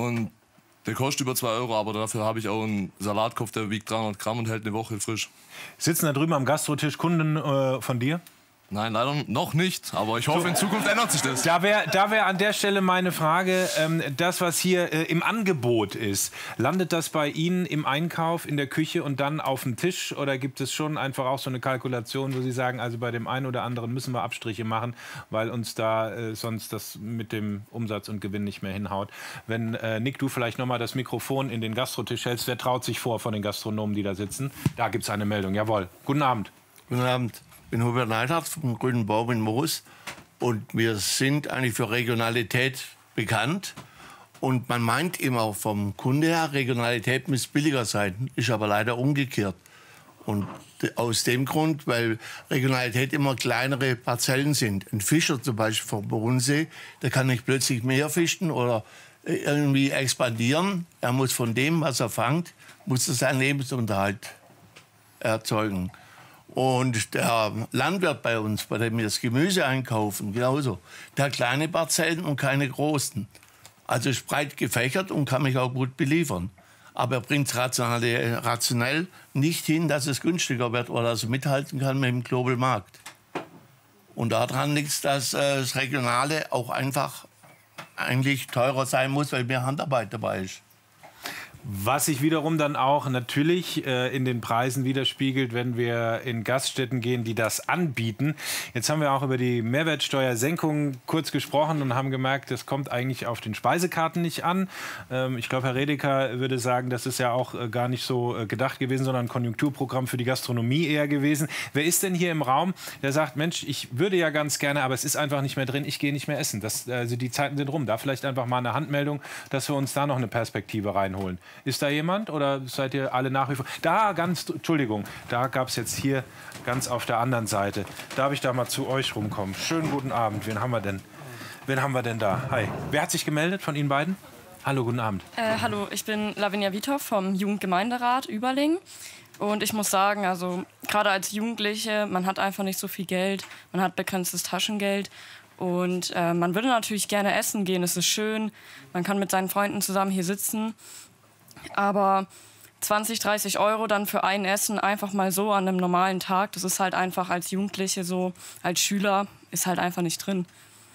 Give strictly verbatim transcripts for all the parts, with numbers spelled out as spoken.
und der kostet über zwei Euro, aber dafür habe ich auch einen Salatkopf, der wiegt dreihundert Gramm und hält eine Woche frisch. Sitzen da drüben am Gastrotisch Kunden äh, von dir? Nein, leider noch nicht, aber ich hoffe, so, in Zukunft ändert sich das. Da wäre da wär an der Stelle meine Frage, ähm, das, was hier äh, im Angebot ist, landet das bei Ihnen im Einkauf, in der Küche und dann auf dem Tisch? Oder gibt es schon einfach auch so eine Kalkulation, wo Sie sagen, also bei dem einen oder anderen müssen wir Abstriche machen, weil uns da äh, sonst das mit dem Umsatz und Gewinn nicht mehr hinhaut? Wenn, äh, Nick, du vielleicht noch mal das Mikrofon in den Gastrotisch hältst, wer traut sich vor von den Gastronomen, die da sitzen? Da gibt es eine Meldung, jawohl. Guten Abend. Guten Abend. Ich bin Hubert Neidhardt vom Grünen Baum in Moos und wir sind eigentlich für Regionalität bekannt. Und man meint immer vom Kunde her, Regionalität muss billiger sein, ist aber leider umgekehrt. Und aus dem Grund, weil Regionalität immer kleinere Parzellen sind. Ein Fischer zum Beispiel vom Bodensee, der kann nicht plötzlich mehr fischen oder irgendwie expandieren. Er muss von dem, was er fängt, muss er seinen Lebensunterhalt erzeugen. Und der Landwirt bei uns, bei dem wir das Gemüse einkaufen, genauso, der hat kleine Parzellen und keine großen. Also ist breit gefächert und kann mich auch gut beliefern. Aber er bringt es rationell nicht hin, dass es günstiger wird oder dass er mithalten kann mit dem Global Markt. Und daran liegt es, dass äh, das Regionale auch einfach eigentlich teurer sein muss, weil mehr Handarbeit dabei ist. Was sich wiederum dann auch natürlich äh, in den Preisen widerspiegelt, wenn wir in Gaststätten gehen, die das anbieten. Jetzt haben wir auch über die Mehrwertsteuersenkung kurz gesprochen und haben gemerkt, das kommt eigentlich auf den Speisekarten nicht an. Ähm, ich glaube, Herr Redeker würde sagen, das ist ja auch äh, gar nicht so äh, gedacht gewesen, sondern ein Konjunkturprogramm für die Gastronomie eher gewesen. Wer ist denn hier im Raum, der sagt, Mensch, ich würde ja ganz gerne, aber es ist einfach nicht mehr drin, ich gehe nicht mehr essen. Das, also die Zeiten sind rum. Da vielleicht einfach mal eine Handmeldung, dass wir uns da noch eine Perspektive reinholen. Ist da jemand oder seid ihr alle nach wie vor? Da ganz, Entschuldigung, da gab es jetzt hier ganz auf der anderen Seite. Darf ich da mal zu euch rumkommen? Schönen guten Abend. Wen haben wir denn? Wen haben wir denn da? Hi. Wer hat sich gemeldet von Ihnen beiden? Hallo, guten Abend. Äh, hallo, ich bin Lavinia Wiethoff vom Jugendgemeinderat Überlingen. Und ich muss sagen, also gerade als Jugendliche, man hat einfach nicht so viel Geld, man hat begrenztes Taschengeld. Und äh, man würde natürlich gerne essen gehen, es ist schön, man kann mit seinen Freunden zusammen hier sitzen. Aber zwanzig, dreißig Euro dann für ein Essen einfach mal so an einem normalen Tag, das ist halt einfach als Jugendliche so, als Schüler, ist halt einfach nicht drin.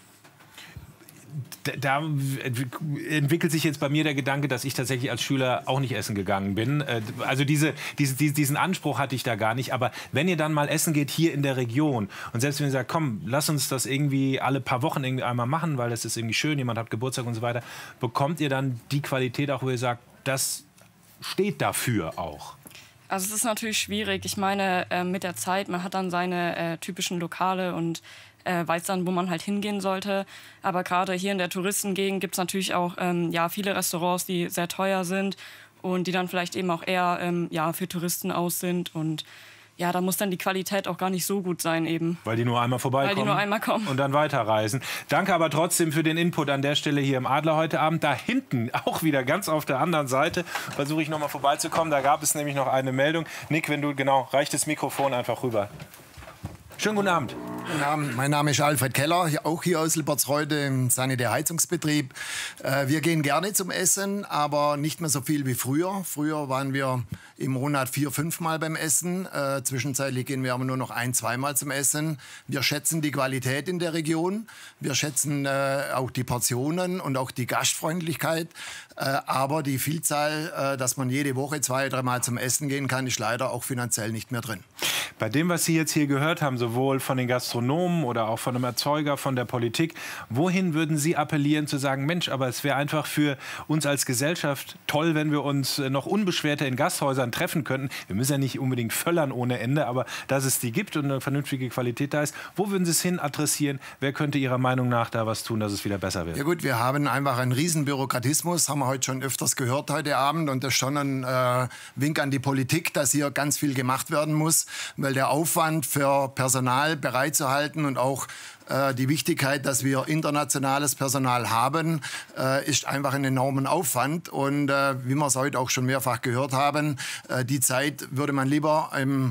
Da entwickelt sich jetzt bei mir der Gedanke, dass ich tatsächlich als Schüler auch nicht essen gegangen bin. Also diese, diese, diesen Anspruch hatte ich da gar nicht. Aber wenn ihr dann mal essen geht hier in der Region und selbst wenn ihr sagt, komm, lass uns das irgendwie alle paar Wochen irgendwie einmal machen, weil das ist irgendwie schön, jemand hat Geburtstag und so weiter, bekommt ihr dann die Qualität auch, wo ihr sagt, das steht dafür auch? Also es ist natürlich schwierig. Ich meine, äh, mit der Zeit, man hat dann seine äh, typischen Lokale und äh, weiß dann, wo man halt hingehen sollte. Aber gerade hier in der Touristengegend gibt es natürlich auch ähm, ja, viele Restaurants, die sehr teuer sind und die dann vielleicht eben auch eher ähm, ja, für Touristen aus sind. Und ja, da muss dann die Qualität auch gar nicht so gut sein eben. Weil die nur einmal vorbeikommen. Weil die nur einmal kommen. Und dann weiterreisen. Danke aber trotzdem für den Input an der Stelle hier im Adler heute Abend. Da hinten, auch wieder ganz auf der anderen Seite, versuche ich noch mal vorbeizukommen. Da gab es nämlich noch eine Meldung. Nick, wenn du, genau, reicht das Mikrofon einfach rüber. Schönen guten Abend. Guten Abend. Mein Name ist Alfred Keller, auch hier aus Lippertsreude im Sanitärheizungsbetrieb. Äh, wir gehen gerne zum Essen, aber nicht mehr so viel wie früher. Früher waren wir im Monat vier, fünf Mal beim Essen. Äh, zwischenzeitlich gehen wir aber nur noch ein, zweimal zum Essen. Wir schätzen die Qualität in der Region. Wir schätzen äh, auch die Portionen und auch die Gastfreundlichkeit. Äh, aber die Vielzahl, äh, dass man jede Woche zwei, dreimal zum Essen gehen kann, ist leider auch finanziell nicht mehr drin. Bei dem, was Sie jetzt hier gehört haben, sowohl von den Gastronomen oder auch von einem Erzeuger, von der Politik, wohin würden Sie appellieren zu sagen, Mensch, aber es wäre einfach für uns als Gesellschaft toll, wenn wir uns noch unbeschwerter in Gasthäusern treffen könnten. Wir müssen ja nicht unbedingt völlern ohne Ende, aber dass es die gibt und eine vernünftige Qualität da ist. Wo würden Sie es hin adressieren? Wer könnte Ihrer Meinung nach da was tun, dass es wieder besser wird? Ja gut, wir haben einfach einen riesen Bürokratismus, haben wir heute schon öfters gehört heute Abend. Und das ist schon ein äh, Wink an die Politik, dass hier ganz viel gemacht werden muss, weil der Aufwand für Personal bereitzuhalten und auch äh, die Wichtigkeit, dass wir internationales Personal haben, äh, ist einfach ein enormer Aufwand. Und äh, wie wir es heute auch schon mehrfach gehört haben, äh, die Zeit würde man lieber im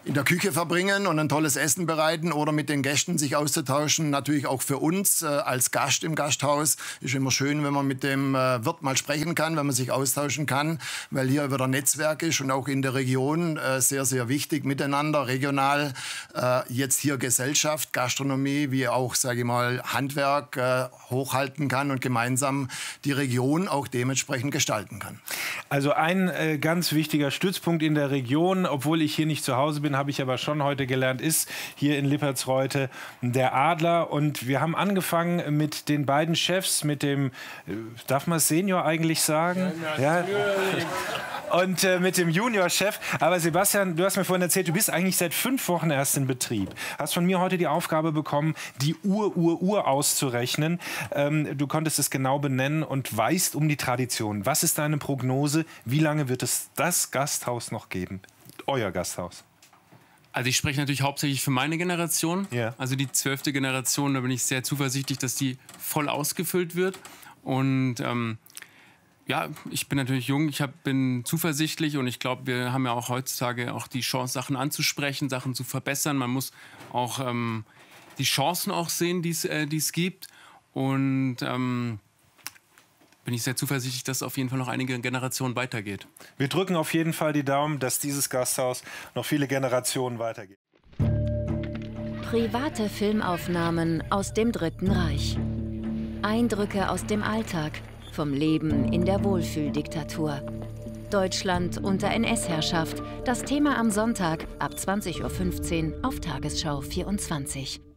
in der Küche verbringen und ein tolles Essen bereiten oder mit den Gästen sich auszutauschen. Natürlich auch für uns äh, als Gast im Gasthaus ist immer schön, wenn man mit dem äh, Wirt mal sprechen kann, wenn man sich austauschen kann, weil hier wieder Netzwerk ist und auch in der Region äh, sehr, sehr wichtig miteinander, regional. Äh, jetzt hier Gesellschaft, Gastronomie, wie auch, sage ich mal, Handwerk äh, hochhalten kann und gemeinsam die Region auch dementsprechend gestalten kann. Also ein äh, ganz wichtiger Stützpunkt in der Region, obwohl ich hier nicht zu Hause bin, habe ich aber schon heute gelernt, ist hier in Lippertsreute der Adler. Und wir haben angefangen mit den beiden Chefs, mit dem, darf man Senior eigentlich sagen? Ja. ja. Und äh, mit dem Junior-Chef. Aber Sebastian, du hast mir vorhin erzählt, du bist eigentlich seit fünf Wochen erst in Betrieb. Hast von mir heute die Aufgabe bekommen, die Uhr, Uhr, Uhr auszurechnen. Ähm, du konntest es genau benennen und weißt um die Tradition. Was ist deine Prognose? Wie lange wird es das Gasthaus noch geben? Euer Gasthaus. Also ich spreche natürlich hauptsächlich für meine Generation, ja. Also die zwölfte Generation, da bin ich sehr zuversichtlich, dass die voll ausgefüllt wird. Und ähm, ja, ich bin natürlich jung, ich hab, bin zuversichtlich und ich glaube, wir haben ja auch heutzutage auch die Chance, Sachen anzusprechen, Sachen zu verbessern. Man muss auch ähm, die Chancen auch sehen, die es äh, gibt. Und ähm, bin ich sehr zuversichtlich, dass es auf jeden Fall noch einige Generationen weitergeht. Wir drücken auf jeden Fall die Daumen, dass dieses Gasthaus noch viele Generationen weitergeht. Private Filmaufnahmen aus dem Dritten Reich. Eindrücke aus dem Alltag, vom Leben in der Wohlfühldiktatur. Deutschland unter N S-Herrschaft. Das Thema am Sonntag ab zwanzig Uhr fünfzehn auf Tagesschau vierundzwanzig.